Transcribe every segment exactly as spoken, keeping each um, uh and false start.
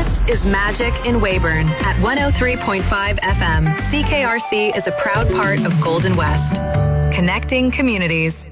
This is Magic in Weyburn at one oh three point five F M. C K R C is a proud part of Golden West, connecting communities.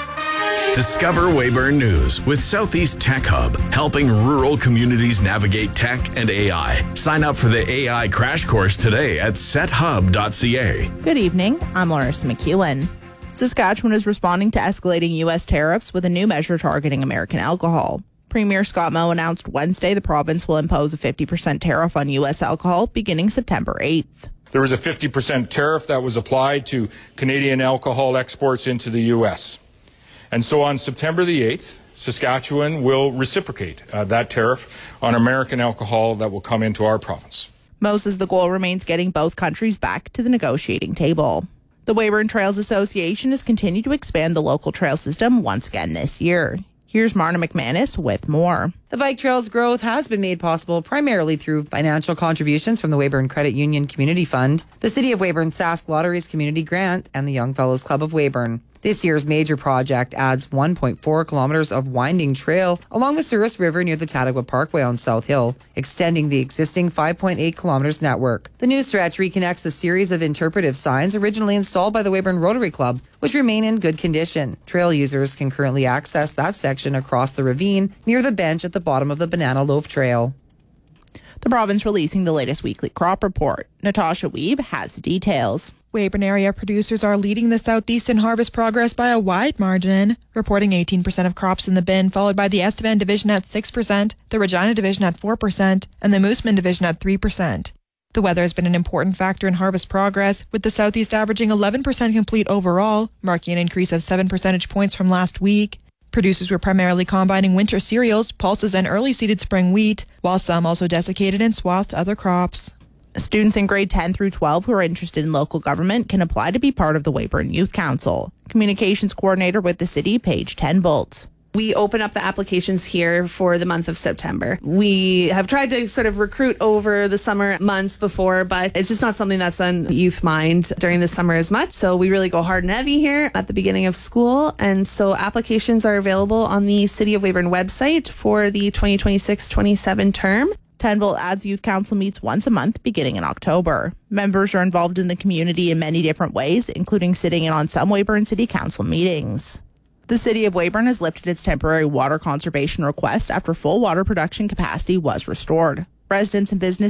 Discover Weyburn News with Southeast Tech Hub, helping rural communities navigate tech and A I. Sign up for the A I crash course today at set hub dot c a. Good evening, I'm Larissa McEwen. Saskatchewan is responding to escalating U S tariffs with a new measure targeting American alcohol. Premier Scott Moe announced Wednesday the province will impose a fifty percent tariff on U S alcohol beginning September eighth. There was a fifty percent tariff that was applied to Canadian alcohol exports into the U S. And so on September the eighth, Saskatchewan will reciprocate uh, that tariff on American alcohol that will come into our province. Moe says the goal remains getting both countries back to the negotiating table. The Weyburn Trails Association has continued to expand the local trail system once again this year. Here's Marna McManus with more. The bike trail's growth has been made possible primarily through financial contributions from the Weyburn Credit Union Community Fund, the City of Weyburn Sask Lotteries Community Grant, and the Young Fellows Club of Weyburn. This year's major project adds one point four kilometers of winding trail along the Souris River near the Tattagua Parkway on South Hill, extending the existing five point eight kilometers network. The new stretch reconnects a series of interpretive signs originally installed by the Weyburn Rotary Club, which remain in good condition. Trail users can currently access that section across the ravine near the bench at the bottom of the Banana Loaf Trail. The province releasing the latest weekly crop report. Natasha Weeb has the details. Weyburn area producers are leading the southeastern harvest progress by a wide margin, reporting eighteen percent of crops in the bin, followed by the Estevan division at six percent, the Regina division at four percent, and the Moosomin division at three percent. The weather has been an important factor in harvest progress, with the southeast averaging eleven percent complete overall, marking an increase of seven percentage points from last week. Producers were primarily combining winter cereals, pulses, and early seeded spring wheat, while some also desiccated and swathed other crops. Students in grade ten through twelve who are interested in local government can apply to be part of the Weyburn Youth Council. Communications coordinator with the city, Paige Tenbolt. We open up the applications here for the month of September. We have tried to sort of recruit over the summer months before, but it's just not something that's on youth mind during the summer as much. So we really go hard and heavy here at the beginning of school. And so applications are available on the City of Weyburn website for the twenty twenty-six twenty-seven term. Tenbolt adds Youth Council meets once a month beginning in October. Members are involved in the community in many different ways, including sitting in on some Weyburn City Council meetings. The City of Weyburn has lifted its temporary water conservation request after full water production capacity was restored. Residents and businesses